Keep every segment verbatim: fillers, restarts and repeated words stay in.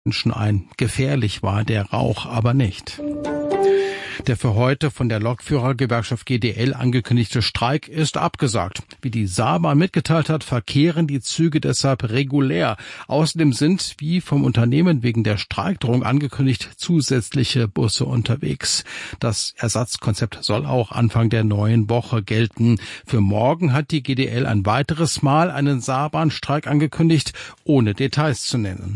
Menschen ein. Gefährlich war der Rauch aber nicht. Der für heute von der Lokführergewerkschaft G D L angekündigte Streik ist abgesagt. Wie die Saarbahn mitgeteilt hat, verkehren die Züge deshalb regulär. Außerdem sind, wie vom Unternehmen wegen der Streikdrohung angekündigt, zusätzliche Busse unterwegs. Das Ersatzkonzept soll auch Anfang der neuen Woche gelten. Für morgen hat die G D L ein weiteres Mal einen Saarbahnstreik angekündigt, ohne Details zu nennen.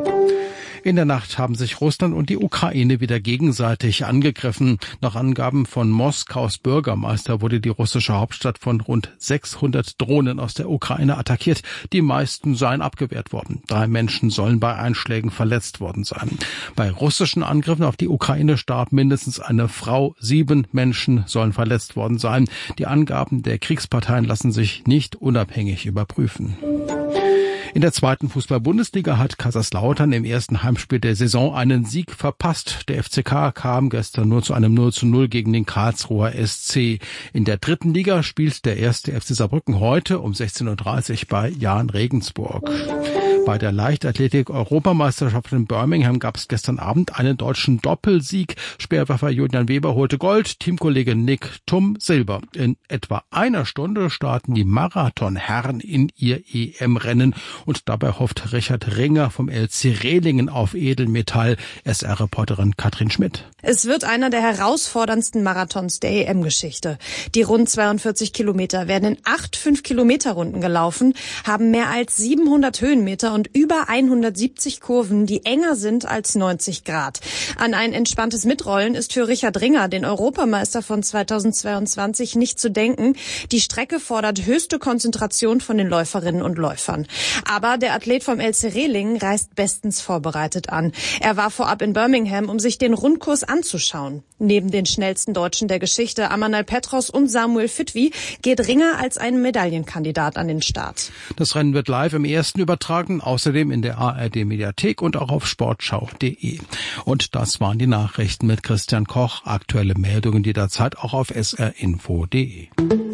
In der Nacht haben sich Russland und die Ukraine wieder gegenseitig angegriffen. Nach Angaben von Moskaus Bürgermeister wurde die russische Hauptstadt von rund sechshundert Drohnen aus der Ukraine attackiert. Die meisten seien abgewehrt worden. Drei Menschen sollen bei Einschlägen verletzt worden sein. Bei russischen Angriffen auf die Ukraine starb mindestens eine Frau. Sieben Menschen sollen verletzt worden sein. Die Angaben der Kriegsparteien lassen sich nicht unabhängig überprüfen. In der zweiten Fußball-Bundesliga hat Kaiserslautern im ersten Heimspiel der Saison einen Sieg verpasst. Der F C K kam gestern nur zu einem null zu null gegen den Karlsruher S C. In der dritten Liga spielt der erste F C Saarbrücken heute um sechzehn Uhr dreißig bei Jahn Regensburg. Bei der Leichtathletik-Europameisterschaft in Birmingham gab es gestern Abend einen deutschen Doppelsieg. Speerwerfer Julian Weber holte Gold, Teamkollege Nick Thum Silber. In etwa einer Stunde starten die Marathonherren in ihr E M-Rennen. Und dabei hofft Richard Ringer vom L C Rehlingen auf Edelmetall. S R-Reporterin Katrin Schmidt. Es wird einer der herausforderndsten Marathons der E M-Geschichte. Die rund zweiundvierzig Kilometer werden in acht fünf-Kilometer-Runden gelaufen, haben mehr als siebenhundert Höhenmeter und über hundertsiebzig Kurven, die enger sind als neunzig Grad. An ein entspanntes Mitrollen ist für Richard Ringer, den Europameister von zweitausendzweiundzwanzig, nicht zu denken. Die Strecke fordert höchste Konzentration von den Läuferinnen und Läufern. Aber der Athlet vom L C Rehlingen reist bestens vorbereitet an. Er war vorab in Birmingham, um sich den Rundkurs anzuschauen. Neben den schnellsten Deutschen der Geschichte, Amanal Petros und Samuel Fitwi, geht Ringer als ein Medaillenkandidat an den Start. Das Rennen wird live im ersten übertragen, außerdem in der A R D-Mediathek und auch auf sportschau punkt de. Und das waren die Nachrichten mit Christian Koch. Aktuelle Meldungen jederzeit auch auf s r info punkt de.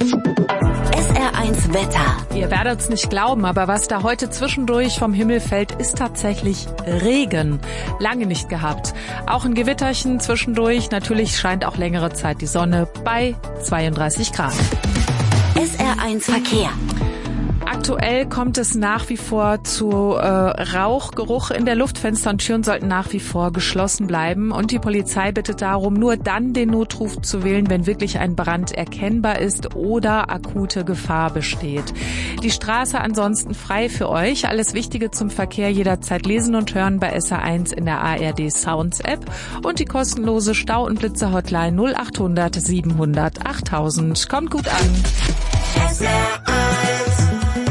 S R eins Wetter. Ihr werdet es nicht glauben, aber was da heute zwischendurch vom Himmel fällt, ist tatsächlich Regen. Lange nicht gehabt. Auch ein Gewitterchen zwischendurch. Natürlich scheint auch längere Zeit die Sonne bei zweiunddreißig Grad. S R eins Verkehr. Aktuell kommt es nach wie vor zu äh, Rauchgeruch in der Luft. Fenster und Türen sollten nach wie vor geschlossen bleiben. Und die Polizei bittet darum, nur dann den Notruf zu wählen, wenn wirklich ein Brand erkennbar ist oder akute Gefahr besteht. Die Straße ansonsten frei für euch. Alles Wichtige zum Verkehr jederzeit lesen und hören bei S R eins in der A R D Sounds App. Und die kostenlose Stau- und Blitzer-Hotline null achthundert siebenhundert achttausend. Kommt gut an. S R eins.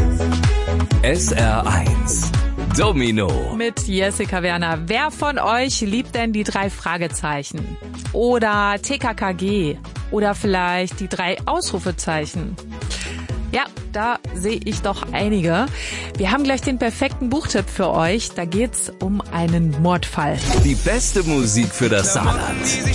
S R eins Domino mit Jessica Werner. Wer von euch liebt denn die drei Fragezeichen? Oder T K K G? Oder vielleicht die drei Ausrufezeichen? Ja, da sehe ich doch einige. Wir haben gleich den perfekten Buchtipp für euch. Da geht's um einen Mordfall. Die beste Musik für das Saarland.